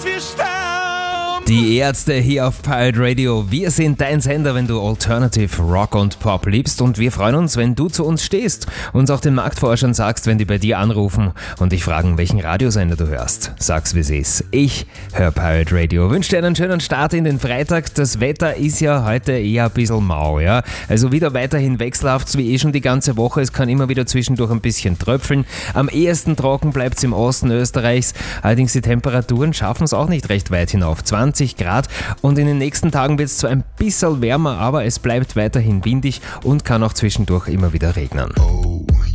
bis wir sterben. Die Ärzte hier auf Pirate Radio. Wir sind dein Sender, wenn du Alternative Rock und Pop liebst, und wir freuen uns, wenn du zu uns stehst, uns auch den Marktforschern sagst, wenn die bei dir anrufen und dich fragen, welchen Radiosender du hörst. Sag's, wie es ist. Ich höre Pirate Radio. Wünsche dir einen schönen Start in den Freitag. Das Wetter ist ja heute eher ein bisschen mau, ja. Also wieder weiterhin wechselhaft, wie schon die ganze Woche. Es kann immer wieder zwischendurch ein bisschen tröpfeln. Am ehesten trocken bleibt es im Osten Österreichs. Allerdings die Temperaturen schaffen es auch nicht recht weit hinauf. 20 Grad, und in den nächsten Tagen wird es zwar ein bisschen wärmer, aber es bleibt weiterhin windig und kann auch zwischendurch immer wieder regnen.